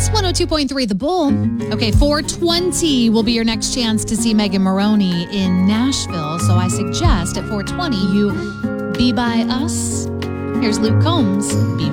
Kicks 102.3 The Bull. Okay, 4:20 will be your next chance to see Megan Moroney in Nashville. So I suggest at 4:20 you be by us. Here's Luke Combs. Be